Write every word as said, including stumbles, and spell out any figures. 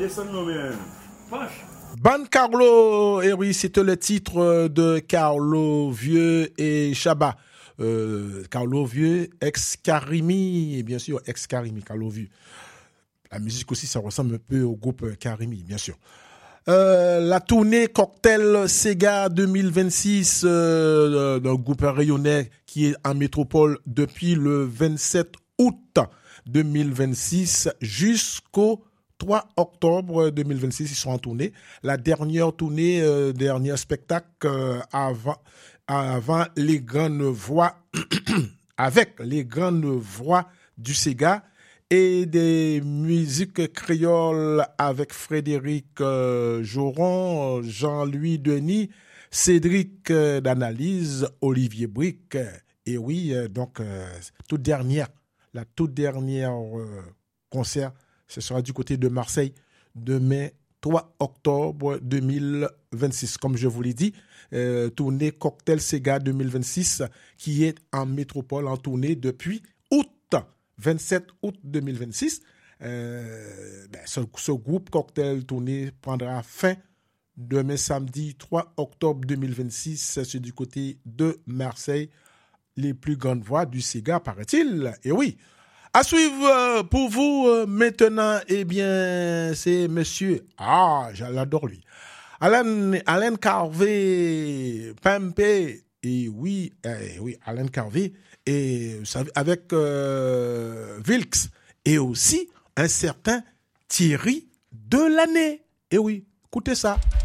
descends-nous bien. Ban Carlo, et oui, c'était le titre de Carlo Vieux et Chaba. Euh, Carlo Vieux, ex-Karimi, bien sûr, ex-Karimi, Carlo Vieux. La musique aussi, ça ressemble un peu au groupe Karimi, bien sûr. Euh, la tournée Cocktail Sega deux mille vingt-six euh, d'un groupe rayonnais qui est en métropole depuis le vingt-sept août deux mille vingt-six jusqu'au trois octobre deux mille vingt-six, ils sont en tournée. La dernière tournée, euh, dernier spectacle euh, avant, avant les grandes voix, avec les grandes voix du Sega et des musiques créoles avec Frédéric euh, Joron, Jean-Louis Denis, Cédric euh, d'Analyse, Olivier Brick. Et oui, euh, donc, euh, toute dernière, la toute dernière euh, concert, ce sera du côté de Marseille, demain trois octobre deux mille vingt-six. Comme je vous l'ai dit, euh, tournée Cocktail Sega deux mille vingt-six qui est en métropole, en tournée depuis août. vingt-sept août deux mille vingt-six, euh, ben, ce, ce groupe Cocktail Tournée prendra fin demain samedi trois octobre deux mille vingt-six, c'est du côté de Marseille, les plus grandes voix du Sega, paraît-il. Et oui, à suivre euh, pour vous euh, maintenant, eh bien, c'est monsieur, ah, j'adore lui, Alain, Alain Carvé, Pampe, et oui, eh, oui, Alain Carvé, et avec euh, Vilks, et aussi un certain Thierry Delannay. Et oui, écoutez ça.